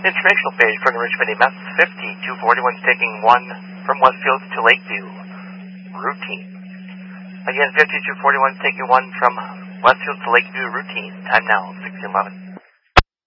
Informational page from the Richmond EMS 5241 is taking 1 from Westfield to Lakeview. Routine. Again, 5241 is taking 1 from Westfield to Lakeview. Routine. Time now, 6:11.